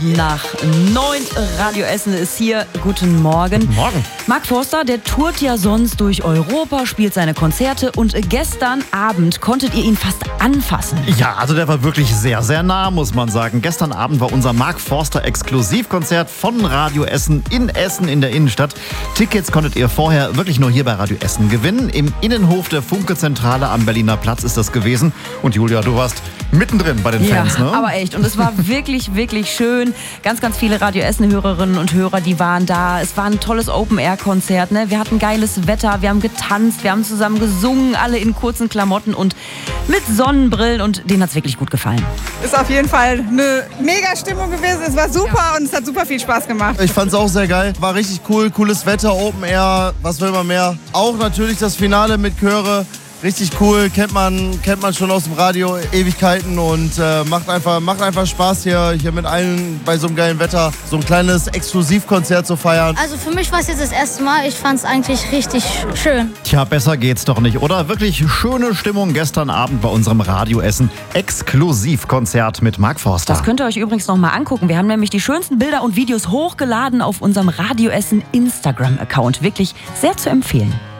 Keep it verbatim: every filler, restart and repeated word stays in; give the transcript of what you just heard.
Nach neun Radio Essen ist hier. Guten Morgen. Guten Morgen. Mark Forster, der tourt ja sonst durch Europa, spielt seine Konzerte und gestern Abend konntet ihr ihn fast anfassen. Ja, also der war wirklich sehr, sehr nah, muss man sagen. Gestern Abend war unser Mark Forster Exklusivkonzert von Radio Essen in Essen in der Innenstadt. Tickets konntet ihr vorher wirklich nur hier bei Radio Essen gewinnen. Im Innenhof der Funke-Zentrale am Berliner Platz ist das gewesen. Und Julia, du warst mittendrin bei den Fans, ja, ne? Aber echt. Und es war wirklich, wirklich schön. Ganz, ganz viele Radio Essen-Hörerinnen und Hörer, die waren da. Es war ein tolles Open-Air-Konzert. Ne? Wir hatten geiles Wetter, wir haben getanzt, wir haben zusammen gesungen, alle in kurzen Klamotten und mit Sonnenbrillen. Und denen hat es wirklich gut gefallen. Ist auf jeden Fall eine mega Stimmung gewesen. Es war super ja. Und es hat super viel Spaß gemacht. Ich fand es auch sehr geil. War richtig cool, cooles Wetter, Open Air. Was will man mehr? Auch natürlich das Finale mit Chöre. Richtig cool, kennt man, kennt man schon aus dem Radio Ewigkeiten und äh, macht, einfach, macht einfach Spaß hier, hier mit allen bei so einem geilen Wetter so ein kleines Exklusivkonzert zu feiern. Also für mich war es jetzt das erste Mal, ich fand es eigentlich richtig schön. Tja, besser geht's doch nicht, oder? Wirklich schöne Stimmung gestern Abend bei unserem Radio Essen Exklusivkonzert mit Mark Forster. Das könnt ihr euch übrigens noch mal angucken. Wir haben nämlich die schönsten Bilder und Videos hochgeladen auf unserem Radio Essen Instagram-Account. Wirklich sehr zu empfehlen.